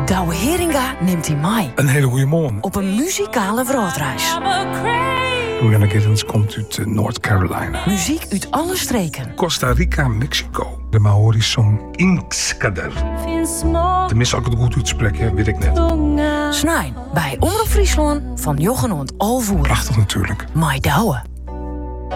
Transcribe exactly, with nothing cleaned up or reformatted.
Douwe Heringa neemt hij mee. Een hele goede morgen. Op een muzikale wereldreis. Rihanna Giddens komt uit uh, North Carolina. Muziek uit alle streken. Costa Rica, Mexico. De Maori's song Inkskader. Tenminste, als ik het goed uitspreken, weet ik net. Snijn bij Omroep Friesland van Jochen en Alvoer. Prachtig natuurlijk. Mai Douwe.